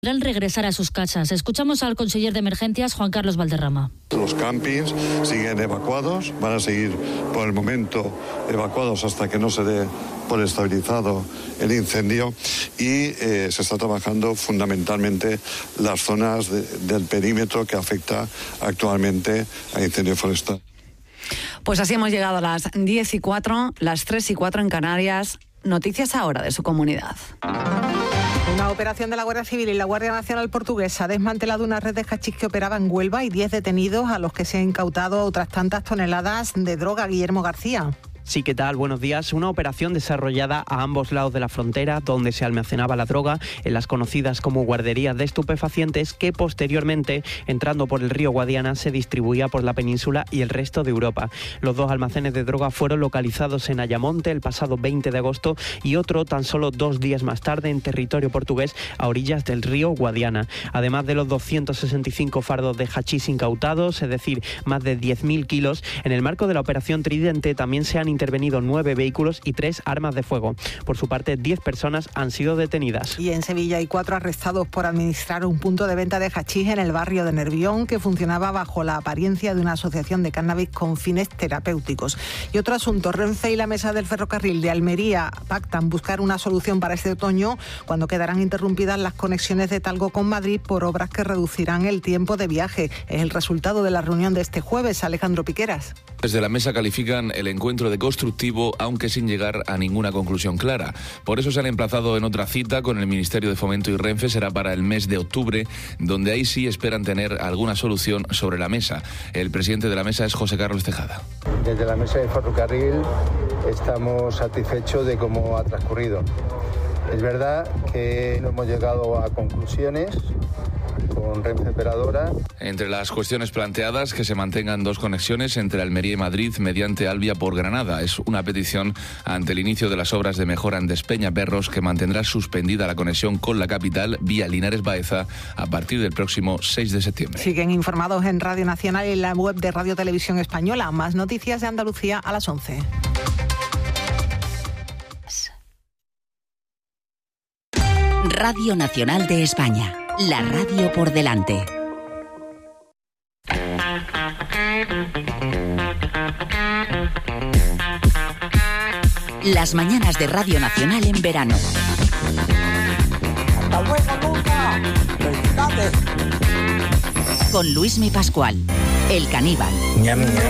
regresar a sus casas. Escuchamos al conseller de Emergencias, Juan Carlos Valderrama. Los campings siguen evacuados, van a seguir por el momento evacuados hasta que no se dé por estabilizado el incendio y se está trabajando fundamentalmente las zonas del perímetro que afecta actualmente al incendio forestal. Pues así hemos llegado a las 10:04, las 3:04 en Canarias. Noticias ahora de su comunidad. Una operación de la Guardia Civil y la Guardia Nacional Portuguesa ha desmantelado una red de hachís que operaba en Huelva y 10 detenidos, a los que se han incautado otras tantas toneladas de droga. Guillermo García. Sí, ¿qué tal? Buenos días. Una operación desarrollada a ambos lados de la frontera, donde se almacenaba la droga, en las conocidas como guarderías de estupefacientes, que posteriormente, entrando por el río Guadiana, se distribuía por la península y el resto de Europa. Los dos almacenes de droga fueron localizados en Ayamonte el pasado 20 de agosto y otro tan solo 2 días más tarde en territorio portugués, a orillas del río Guadiana. Además de los 265 fardos de hachís incautados, es decir, más de 10.000 kilos, en el marco de la operación Tridente también se han intervenido 9 vehículos y 3 armas de fuego. Por su parte, 10 personas han sido detenidas. Y en Sevilla hay 4 arrestados por administrar un punto de venta de hachís en el barrio de Nervión, que funcionaba bajo la apariencia de una asociación de cannabis con fines terapéuticos. Y otro asunto, Renfe y la Mesa del Ferrocarril de Almería pactan buscar una solución para este otoño, cuando quedarán interrumpidas las conexiones de Talgo con Madrid por obras que reducirán el tiempo de viaje. Es el resultado de la reunión de este jueves. Alejandro Piqueras. Desde la mesa califican el encuentro de constructivo, aunque sin llegar a ninguna conclusión clara. Por eso se han emplazado en otra cita con el Ministerio de Fomento y Renfe, será para el mes de octubre, donde ahí sí esperan tener alguna solución sobre la mesa. El presidente de la mesa es José Carlos Tejada. Desde la mesa de ferrocarril estamos satisfechos de cómo ha transcurrido. Es verdad que no hemos llegado a conclusiones con Renfe Operadora. Entre las cuestiones planteadas, que se mantengan 2 conexiones entre Almería y Madrid mediante Albia por Granada. Es una petición ante el inicio de las obras de mejora en Despeñaperros, que mantendrá suspendida la conexión con la capital vía Linares Baeza a partir del próximo 6 de septiembre. Siguen informados en Radio Nacional y en la web de Radio Televisión Española. Más noticias de Andalucía a las 11. Radio Nacional de España. La radio por delante. Las mañanas de Radio Nacional en verano. ¡Hasta luego, Luca! ¡Felicidades! Con Luismi Pascual, el caníbal. Ñam, ñam.